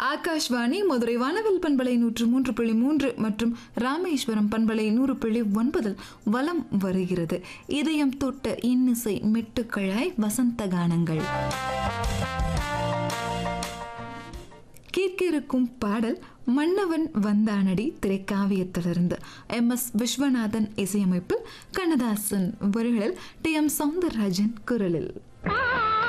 ஆகாஷ்வாணி மதுரை வானவில் பண்பலை 103.3 மற்றும் ராமேஸ்வரம் பண்பலை 100.9 வலம் வருகிறது. இதயம் தொட்ட இன்னிசை மெட்டுக்கழாய் வசந்த கானங்கள். கேட்கிருக்கும் பாடல் மன்னவன் வந்தானடி திரைக்காவியத்திலிருந்து MS விஸ்வநாதன் இசையமைப்பில் கண்ணதாசன் வரிகளில் TM சௌந்தரராஜன் குரலில்.